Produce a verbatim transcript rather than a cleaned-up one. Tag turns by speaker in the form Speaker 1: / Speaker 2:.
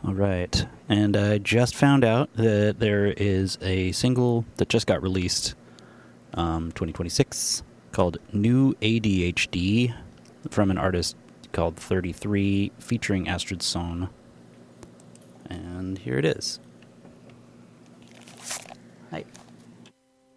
Speaker 1: All right. And I just found out that there is a single that just got released, um, twenty twenty-six, called New A D H D, from an artist called thirty-three, featuring Astrid Song. And here it is.